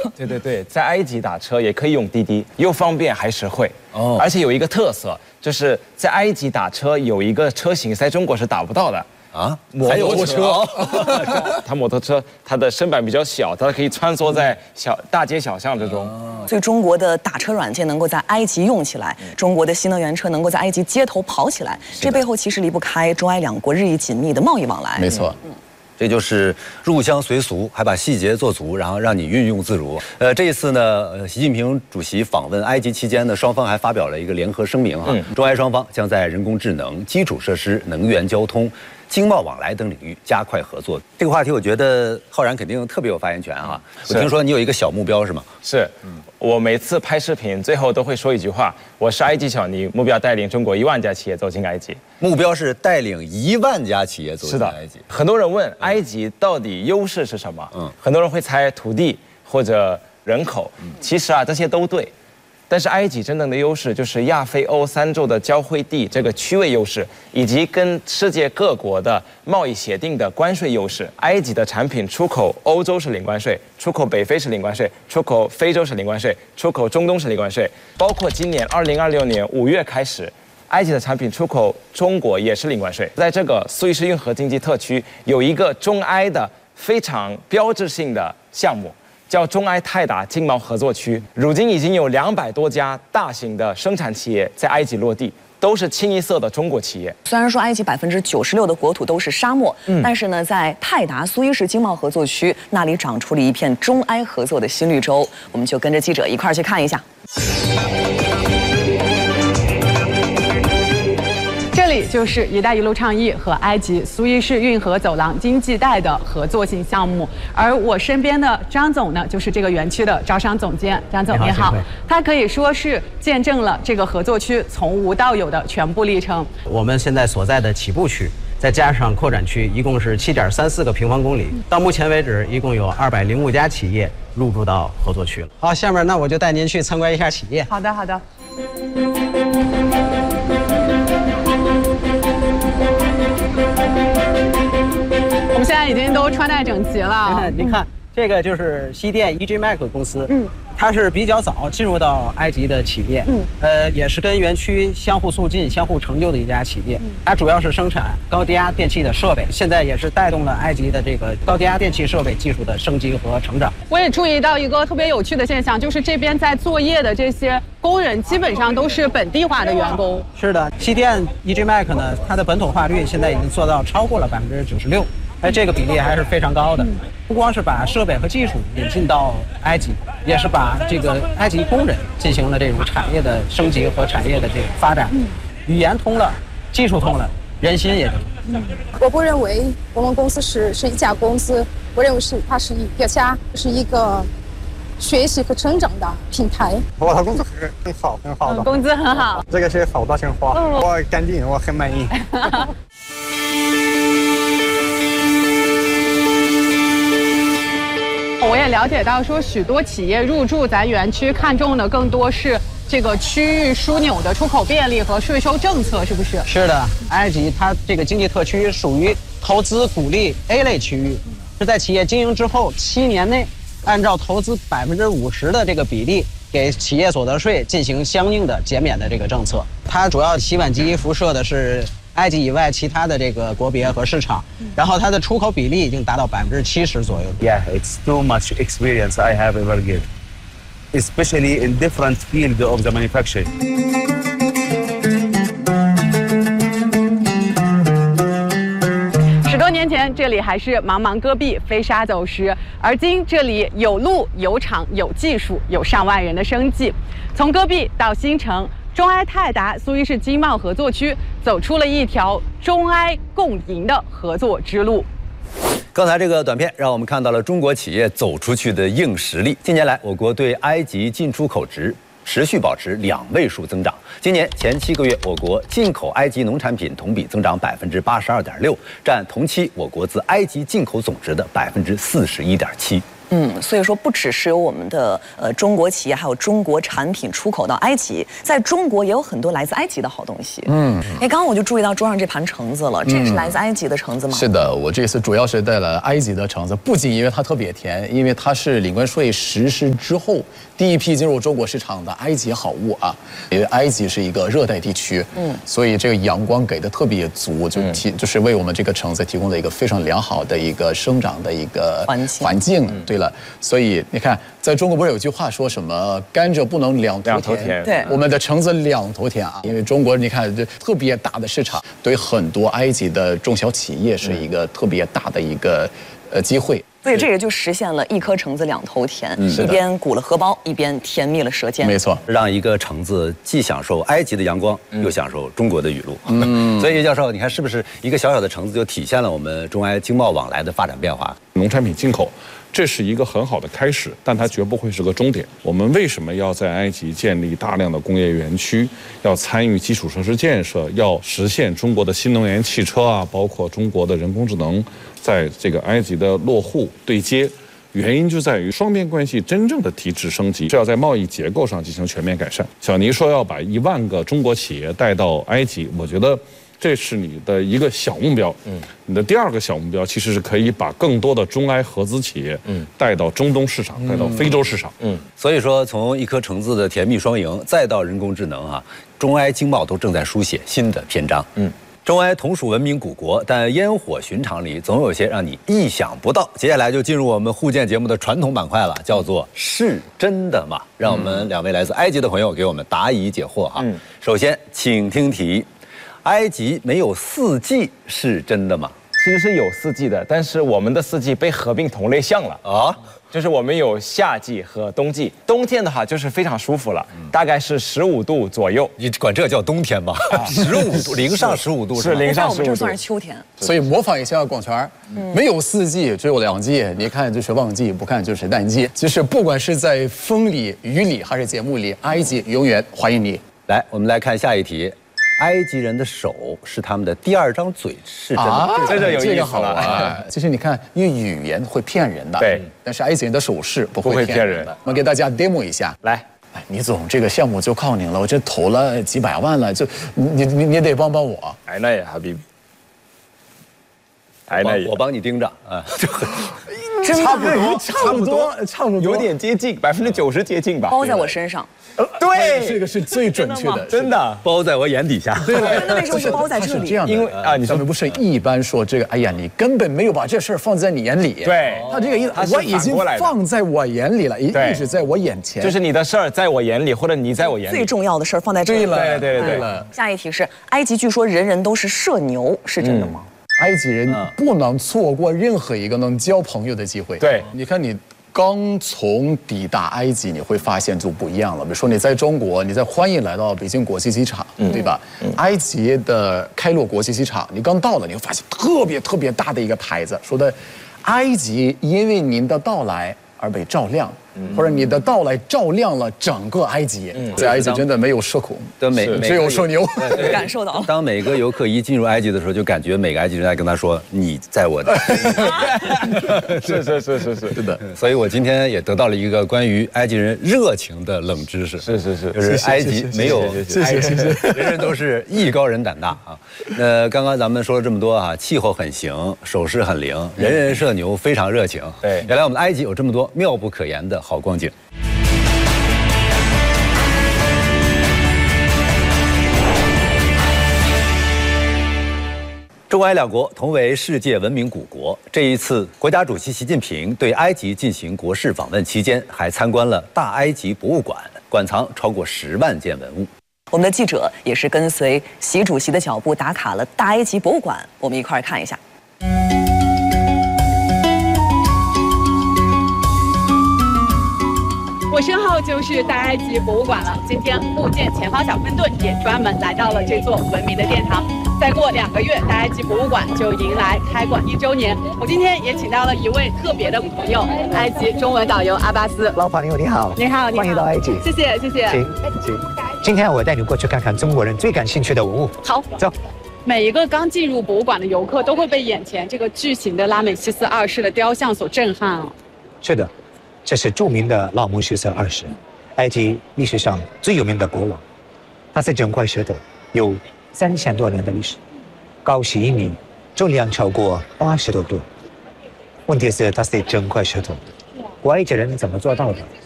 对对对，在埃及打车也可以用滴滴，又方便还实惠。哦，而且有一个特色，就是在埃及打车有一个车型在中国是打不到的。啊，摩托车，它摩托车它的身板比较小，它可以穿梭在大街小巷之中。 所以中国的打车软件能够在埃及用起来，中国的新能源车能够在埃及街头跑起来，这背后其实离不开中埃两国日益紧密的贸易往来。 没错。这就是入乡随俗，还把细节做足，然后让你运用自如。这一次呢，习近平主席访问埃及期间呢，双方还发表了一个联合声明哈，中埃双方将在人工智能、基础设施、能源交通、经贸往来等领域加快合作。这个话题，我觉得浩然肯定特别有发言权哈。我听说你有一个小目标是吗？ 是，我每次拍视频最后都会说一句话：我是埃及小尼，目标带领中国1万家企业走进埃及。 目标是带领1万家企业走进埃及。 很多人问埃及到底优势是什么？很多人会猜土地或者人口，其实这些都对。但是埃及真正的优势就是亚非欧3洲的交汇地这个区位优势，以及跟世界各国的贸易协定的关税优势。埃及的产品出口欧洲是零关税，出口北非是零关税，出口非洲是零关税，出口中东是零关税。包括今年2026年5月开始，埃及的产品出口中国也是零关税。在这个苏伊士运河经济特区有一个中埃的非常标志性的项目，叫中埃泰达经贸合作区，如今已经有200多家大型的生产企业在埃及落地，都是清一色的中国企业。 虽然说埃及96%的国土都是沙漠，但是呢，在泰达苏伊士经贸合作区那里长出了一片中埃合作的新绿洲，我们就跟着记者一块儿去看一下。 这里就是“一带一路”倡议和埃及苏伊士运河走廊经济带的合作性项目，而我身边的张总呢，就是这个园区的招商总监。张总你好，他可以说是见证了这个合作区从无到有的全部历程。 我们现在所在的起步区，再加上扩展区，一共是7.34个平方公里。到目前为止，一共有205家企业入驻到合作区了。好，下面那我就带您去参观一下企业。 好的，好的。我们现在已经都穿戴整齐了。 您看，这个就是西电 EGMAC 公司，它是比较早进入到埃及的企业，也是跟园区相互促进、相互成就的一家企业。它主要是生产高低压电器的设备，现在也是带动了埃及的这个高低压电器设备技术的升级和成长。 我也注意到一个特别有趣的现象，就是这边在作业的这些工人基本上都是本地化的员工。 是的，西电 EGMAC 呢，它的本土化率现在已经做到超过了96%。这个比例还是非常高的，不光是把设备和技术引进到埃及，也是把这个埃及工人进行了这种产业的升级和产业的这个发展。语言通了，技术通了，人心也通了。 我不认为我们公司是一家公司，我认为它是一个学习和成长的平台。 我的工资很好的， 工资很好， 这个是好大钱花，我干净，我很满意。 我也了解到说，许多企业入驻咱园区看重的更多是这个区域枢纽的出口便利和税收政策，是不是？ 是的，埃及它这个经济特区属于投资鼓励 A 类区域，是在企业经营之后7年内，按照投资50%的这个比例，给企业所得税进行相应的减免的这个政策。它主要洗碗机辐射的是埃及以外其他的这个国别和市场，然后它的出口比例已经达到70%左右。 Yeah, it's too much experience I have ever given, especially in different field of the manufacturing. 10多年前，这里还是茫茫戈壁，飞沙走石，而今这里有路、有厂、有技术，有上万人的生计。从戈壁到新城，中埃泰达苏伊士经贸合作区走出了一条中埃共赢的合作之路。 刚才这个短片让我们看到了中国企业走出去的硬实力。近年来，我国对埃及进出口值持续保持2位数增长。今年前7个月，我国进口埃及农产品同比增长82.6%，占同期我国自埃及进口总值的41.7%。 所以说不只是有我们的中国企业，还有中国产品出口到埃及，在中国也有很多来自埃及的好东西。刚刚我就注意到桌上这盘橙子了，这是来自埃及的橙子吗？ 是的，我这次主要是带了埃及的橙子，不仅因为它特别甜，因为它是领关税实施之后第一批进入中国市场的埃及好物啊。因为埃及是一个热带地区，所以这个阳光给的特别足，就是为我们这个橙子提供了一个非常良好的一个生长的一个环境。对了，所以你看，在中国不是有句话说什么甘蔗不能两头甜？ 对， 我们的橙子两头甜啊，因为中国你看这特别大的市场，对很多埃及的中小企业是一个特别大的一个机会。 所以这也就实现了一颗橙子两头甜，一边鼓了荷包，一边甜蜜了舌尖。 没错， 让一个橙子既享受埃及的阳光，又享受中国的雨露。所以叶教授，你看是不是一个小小的橙子就体现了我们中埃经贸往来的发展变化？ 农产品进口，这是一个很好的开始，但它绝不会是个终点。我们为什么要在埃及建立大量的工业园区，要参与基础设施建设，要实现中国的新能源汽车啊，包括中国的人工智能在这个埃及的落户对接？原因就在于双边关系真正的提质升级是要在贸易结构上进行全面改善。小尼说要把1万个中国企业带到埃及，我觉得这是你的一个小目标。你的第2个小目标其实是可以把更多的中埃合资企业带到中东市场，带到非洲市场。 所以说从一颗橙子的甜蜜双赢，再到人工智能啊，中埃经贸都正在书写新的篇章。中埃同属文明古国，但烟火寻常里总有些让你意想不到。接下来就进入我们互鉴节目的传统板块了，叫做是真的吗？让我们2位来自埃及的朋友给我们答疑解惑哈。首先，请听题：埃及没有4季是真的吗？ 其实是有4季的，但是我们的4季被合并同类项了啊。就是我们有夏季和冬季，冬天的话就是非常舒服了，大概是15度左右。 你管这叫冬天吗？15度，零上15度是零上15度。 我们这算是秋天。 所以模仿一下广泉，没有4季，只有2季。你看就是旺季，不看就是淡季。就是不管是在风里、雨里还是节目里，埃及永远欢迎你。 来，我们来看下一题。埃及人的手是他们的第2张嘴，是真的吗？ 这个有意思好啊！其实你看，因为语言会骗人的， 对， 但是埃及人的手势不会骗人的。我们给大家 demo 一下， 来， 倪总，这个项目就靠您了，我这投了几百万了，就你得帮帮我。 哎，那也哈比，哎，那也我帮你盯着啊， 差不多， 有点接近，90%接近吧。 包在我身上。 对， 这个是最准确的， 真的包在我眼底下。 对，那为什么是包在这里？ 这样的，因为啊，咱们不是一般说这个，哎呀，你根本没有把这事儿放在你眼里。 对， 他这个意思，我已经放在我眼里了，一直在我眼前。 就是你的事儿在我眼里，或者你在我眼里。 最重要的事儿放在这里了。 对。 下一题是：埃及据说人人都是社牛，是真的吗？ 埃及人不能错过任何一个能交朋友的机会。 对， 你看你刚从抵达埃及，你会发现就不一样了。比如说你在中国，你在欢迎来到北京国际机场，对吧？埃及的开罗国际机场，你刚到了，你会发现特别大的一个牌子，说的埃及因为您的到来而被照亮。或者你的到来照亮了整个埃及，在埃及真的没有社恐，只有社牛。 感受到了。 当每个游客一进入埃及的时候，就感觉每个埃及人在跟他说：“你在我的。” 是， 是的。所以我今天也得到了一个关于埃及人热情的冷知识。 是， 就是埃及没有，人人都是艺高人胆大啊。刚刚咱们说了这么多啊，气候很行，手势很灵，人人社牛，非常热情。 对， 原来我们埃及有这么多妙不可言的好光景。中埃2国同为世界文明古国，这一次国家主席习近平对埃及进行国事访问期间，还参观了大埃及博物馆，馆藏超过10万件文物。 我们的记者也是跟随习主席的脚步打卡了大埃及博物馆，我们一块儿看一下。 我身后就是大埃及博物馆了。今天互鉴前方小分队也专门来到了这座文明的殿堂。再过2个月，大埃及博物馆就迎来开馆1周年。我今天也请到了一位特别的朋友，埃及中文导游阿巴斯。 老朋友你好， 你好， 欢迎到埃及。 谢谢。 请。今天我带你过去看看中国人最感兴趣的文物。 好， 走。 每一个刚进入博物馆的游客都会被眼前这个巨型的拉美西斯2世的雕像所震撼哦。 是的， 这是著名的拉姆施瑟2世，埃及历史上最有名的国王。他是整块石头，有3000多年的历史，高11米，重量超过80多吨。问题是它是整块石头，古埃及人怎么做到的？